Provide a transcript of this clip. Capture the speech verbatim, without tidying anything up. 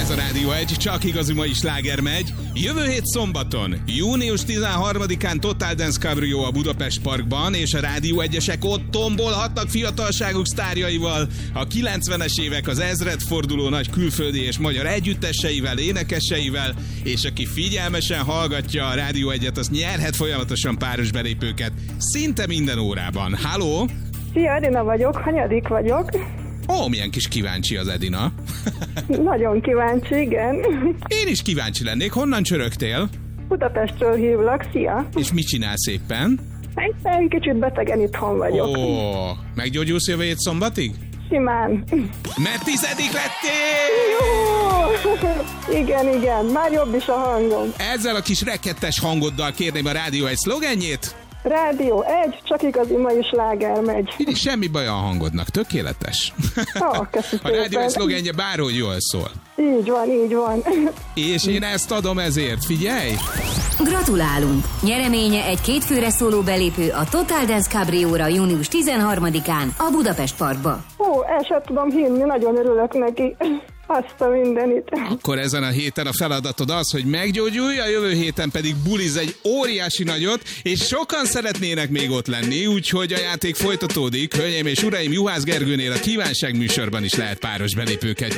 Ez a Rádió egy, csak igazi mai sláger megy. Jövő hét szombaton, június tizenharmadikán Total Dance Cabrio a Budapest Parkban, és a Rádió egyesek ott tombolhatnak fiatalságuk sztárjaival, a kilencvenes évek az ezredforduló nagy külföldi és magyar együtteseivel, énekeseivel, és aki figyelmesen hallgatja a Rádió egyet, az nyerhet folyamatosan páros belépőket, szinte minden órában. Halló! Szia, Edina vagyok, hanyadik vagyok. Ó, milyen kis kíváncsi az Edina. Nagyon kíváncsi, igen. Én is kíváncsi lennék. Honnan csörögtél? Budapestről hívlak, szia. És mit csinálsz éppen? Egy kicsit betegen itthon vagyok. Ó, meggyógyulsz jövő hét szombatig? Simán. Mert tizedik lettél! Jó! Igen, igen, már jobb is a hangom. Ezzel a kis rekettes hangoddal kérném a Rádió egy szlogenjét. Rádió egy, csak igazi mai sláger megy. Így semmi baj a hangodnak, tökéletes. Oh, a Rádió egy szlogenje bárhogy jól szól. Így van, így van. És én ezt adom ezért, figyelj! Gratulálunk! Nyereménye egy kétfőre szóló belépő a Total Dance Cabrióra június tizenharmadikán a Budapest Parkba. Ó, el sem tudom hinni, nagyon örülök neki. Azt a mindenit. Akkor ezen a héten a feladatod az, hogy meggyógyulj, a jövő héten pedig buliz egy óriási nagyot, és sokan szeretnének még ott lenni, úgyhogy a játék folytatódik. Hölgyeim és uraim, Juhász Gergőnél a Kívánság műsorban is lehet páros belépőket